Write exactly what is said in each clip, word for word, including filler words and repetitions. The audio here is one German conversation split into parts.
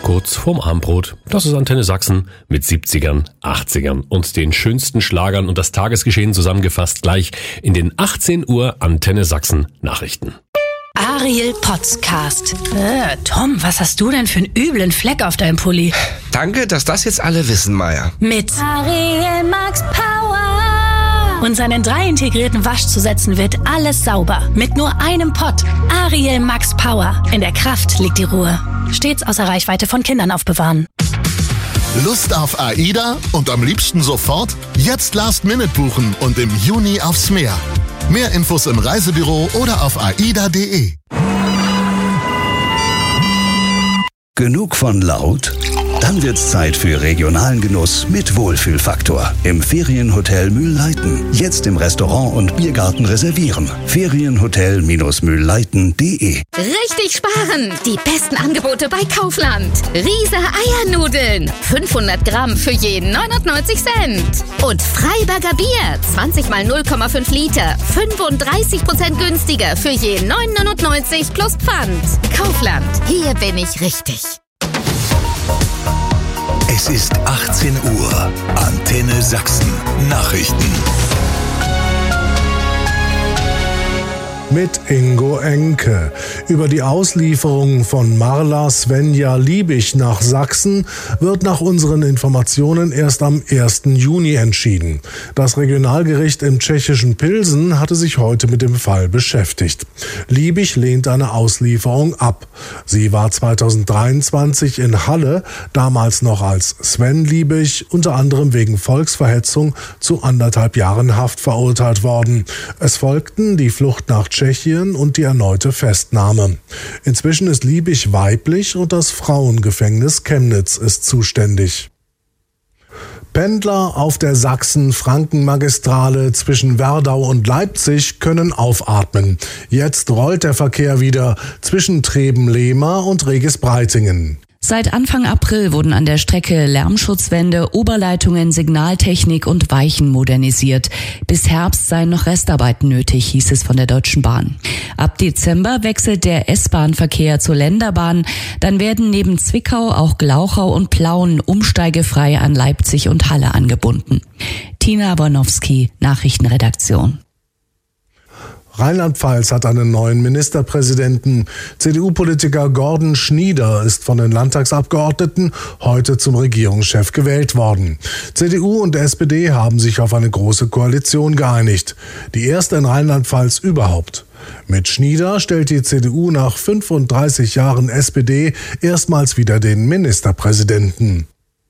kurz vorm Abendbrot. Das ist Antenne Sachsen mit siebzigern, achtzigern und den schönsten Schlagern und das Tagesgeschehen zusammengefasst gleich in den achtzehn Uhr Antenne Sachsen Nachrichten. Ariel Podcast. Äh, Tom, was hast du denn für einen üblen Fleck auf deinem Pulli? Danke, dass das jetzt alle wissen, Maya. Mit Ariel Max Power. Und seinen drei integrierten Waschzusätzen wird alles sauber. Mit nur einem Pott. Ariel Max Power. In der Kraft liegt die Ruhe. Stets außer Reichweite von Kindern aufbewahren. Lust auf AIDA und am liebsten sofort? Jetzt Last Minute buchen und im Juni aufs Meer. Mehr Infos im Reisebüro oder auf aida punkt de. Genug von laut? Dann wird's Zeit für regionalen Genuss mit Wohlfühlfaktor im Ferienhotel Mühlleiten. Jetzt im Restaurant und Biergarten reservieren. Ferienhotel-mühlleiten punkt de. Richtig sparen! Die besten Angebote bei Kaufland. Riese Eiernudeln. fünfhundert Gramm für jeden neunundneunzig Cent. Und Freiberger Bier. zwanzig mal null Komma fünf Liter. fünfunddreißig Prozent günstiger für jeden neun neunundneunzig plus Pfand. Kaufland. Hier bin ich richtig. Es ist achtzehn Uhr. Antenne Sachsen. Nachrichten. Mit Ingo Enke. Über die Auslieferung von Marla Svenja Liebig nach Sachsen wird nach unseren Informationen erst am ersten Juni entschieden. Das Regionalgericht im tschechischen Pilsen hatte sich heute mit dem Fall beschäftigt. Liebig lehnt eine Auslieferung ab. Sie war zweitausenddreiundzwanzig in Halle, damals noch als Sven Liebig, unter anderem wegen Volksverhetzung zu anderthalb Jahren Haft verurteilt worden. Es folgten die Flucht nach Tschechien und die erneute Festnahme. Inzwischen ist Liebig weiblich und das Frauengefängnis Chemnitz ist zuständig. Pendler auf der Sachsen-Franken-Magistrale zwischen Werdau und Leipzig können aufatmen. Jetzt rollt der Verkehr wieder zwischen Treben-Lehmar und Regis-Breitingen. Seit Anfang April wurden an der Strecke Lärmschutzwände, Oberleitungen, Signaltechnik und Weichen modernisiert. Bis Herbst seien noch Restarbeiten nötig, hieß es von der Deutschen Bahn. Ab Dezember wechselt der S-Bahn-Verkehr zur Länderbahn. Dann werden neben Zwickau auch Glauchau und Plauen umsteigefrei an Leipzig und Halle angebunden. Tina Bornowski, Nachrichtenredaktion. Rheinland-Pfalz hat einen neuen Ministerpräsidenten. C D U-Politiker Gordon Schnieder ist von den Landtagsabgeordneten heute zum Regierungschef gewählt worden. C D U und S P D haben sich auf eine große Koalition geeinigt. Die erste in Rheinland-Pfalz überhaupt. Mit Schnieder stellt die C D U nach fünfunddreißig Jahren S P D erstmals wieder den Ministerpräsidenten.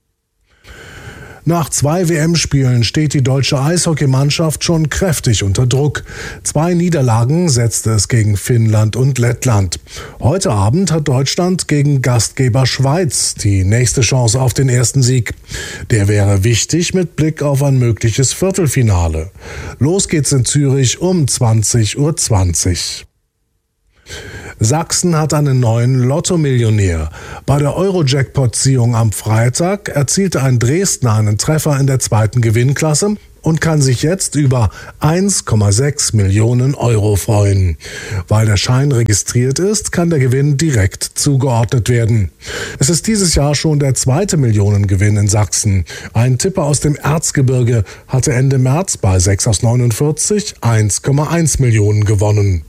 Nach zwei W M-Spielen steht die deutsche Eishockeymannschaft schon kräftig unter Druck. Zwei Niederlagen setzte es gegen Finnland und Lettland. Heute Abend hat Deutschland gegen Gastgeber Schweiz die nächste Chance auf den ersten Sieg. Der wäre wichtig mit Blick auf ein mögliches Viertelfinale. Los geht's in Zürich um zwanzig Uhr zwanzig. Sachsen hat einen neuen Lotto-Millionär. Bei der Euro-Jackpot-Ziehung am Freitag erzielte ein Dresdner einen Treffer in der zweiten Gewinnklasse und kann sich jetzt über eins Komma sechs Millionen Euro freuen. Weil der Schein registriert ist, kann der Gewinn direkt zugeordnet werden. Es ist dieses Jahr schon der zweite Millionengewinn in Sachsen. Ein Tipper aus dem Erzgebirge hatte Ende März bei sechs aus neunundvierzig eins Komma eins Millionen gewonnen.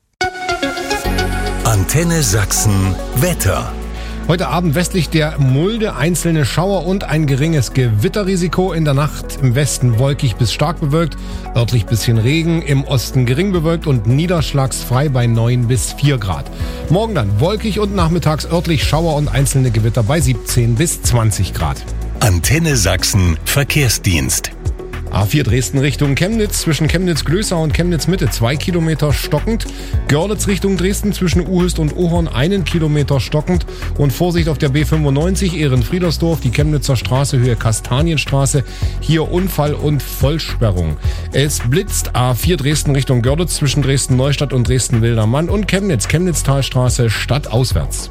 Antenne Sachsen Wetter. Heute Abend westlich der Mulde einzelne Schauer und ein geringes Gewitterrisiko. In der Nacht im Westen wolkig bis stark bewölkt, örtlich bisschen Regen, im Osten gering bewölkt und niederschlagsfrei bei neun bis vier Grad. Morgen dann wolkig und nachmittags örtlich Schauer und einzelne Gewitter bei siebzehn bis zwanzig Grad. Antenne Sachsen Verkehrsdienst. A vier Dresden Richtung Chemnitz, zwischen Chemnitz-Glösau und Chemnitz-Mitte zwei Kilometer stockend. Görlitz Richtung Dresden zwischen Uhüst und Ohorn einen Kilometer stockend. Und Vorsicht auf der B fünfundneunzig Ehrenfriedersdorf, die Chemnitzer Straße, Höhe Kastanienstraße. Hier Unfall und Vollsperrung. Es blitzt A vier Dresden Richtung Görlitz zwischen Dresden-Neustadt und Dresden-Wildermann und Chemnitz, Chemnitztalstraße stadtauswärts.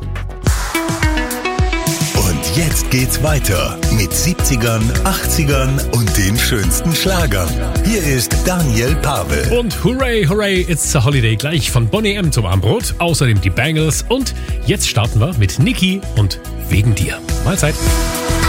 Und jetzt geht's weiter mit siebzigern, achtzigern und den schönsten Schlagern. Hier ist Daniel Pavel. Und hooray, hooray, it's a holiday gleich von Boney M. zum Abendbrot. Außerdem die Bangles und jetzt starten wir mit Niki und wegen dir. Mahlzeit.